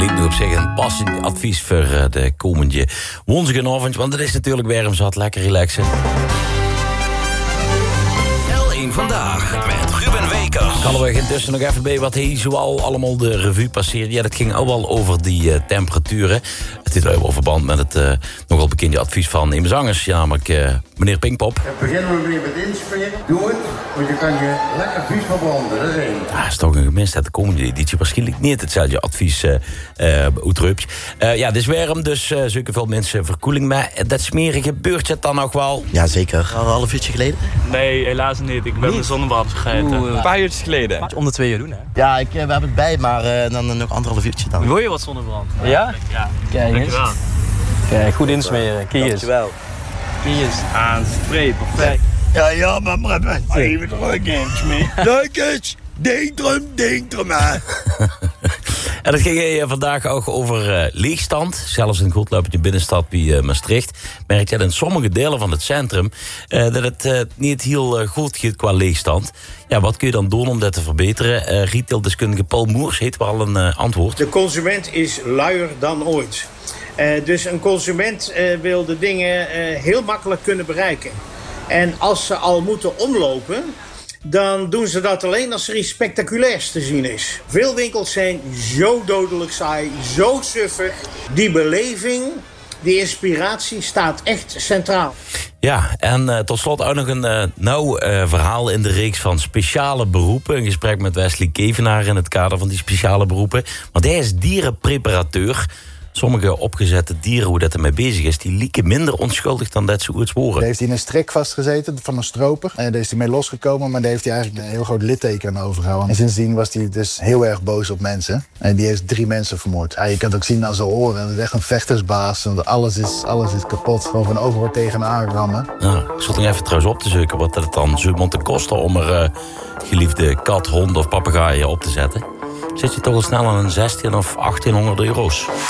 Lijkt me op zich een passend advies voor de komende woensdagavond. Want het is natuurlijk weer om zat lekker relaxen. L1 Vandaag met Ruben Wekers. Kallen we intussen nog even bij wat hij zoal allemaal de revue passeert. Ja, dat ging ook wel over die temperaturen. Het is wel in verband met het nogal bekende advies van Emme Zangers. Ja, namelijk meneer Pinkpop. Dan beginnen we weer met inspringen. Doe het, want je kan je lekker vies verbranden. Dat is één. Ja, is toch een gemist dat de komende editie waarschijnlijk niet hetzelfde advies uitrupt. Ja, dus waarom dus zulke veel mensen verkoeling. Maar dat smerige beurt het dan nog wel? Ja, zeker. Al een half uurtje geleden? Nee, helaas niet. Ik ben mijn zonnebrand vergeten. Een paar uurtjes geleden. Om de 2 uur doen, hè? Ja, we hebben het bij, maar dan nog 1,5 uurtje dan. Wil je wat zonnebrand? Ja? Ja. Kijk eens. Dankjewel. Kijk, goed insmeren. Kijk eens. Dankjewel. Kies aan spray, perfect. Ja, maar even terug eens mee. Leuk eens. Denk erom, hè. En dat ging vandaag ook over leegstand. Zelfs in het Goedlopetje binnenstad bij Maastricht merk je dat in sommige delen van het centrum dat het niet heel goed gaat qua leegstand. Ja, wat kun je dan doen om dat te verbeteren? Retaildeskundige Paul Moers heeft wel een antwoord. De consument is luier dan ooit. Dus een consument wil de dingen heel makkelijk kunnen bereiken. En als ze al moeten omlopen, dan doen ze dat alleen als er iets spectaculairs te zien is. Veel winkels zijn zo dodelijk saai, zo suffig. Die beleving, die inspiratie staat echt centraal. Ja, en tot slot ook nog een nauw verhaal in de reeks van speciale beroepen. Een gesprek met Wesley Kevenaar in het kader van die speciale beroepen. Want hij is dierenpreparateur. Sommige opgezette dieren, hoe dat ermee bezig is, die lieken minder onschuldig dan dat ze iets horen. Daar heeft hij in een strik vastgezeten van een stroper. Daar is hij mee losgekomen, maar daar heeft hij eigenlijk een heel groot litteken aan overgehouden. En sindsdien was hij dus heel erg boos op mensen. En die heeft 3 mensen vermoord. Ja, je kan het ook zien aan zijn oren. Het is echt een vechtersbaas. Want alles is kapot. Gewoon van overhoor tegen aanrammen. Ja, ik zat nog even trouwens op te zoeken wat het dan zou moeten kosten om er geliefde kat, hond of papegaaien op te zetten. Zit je toch al snel aan een 16 of 1800 euro's.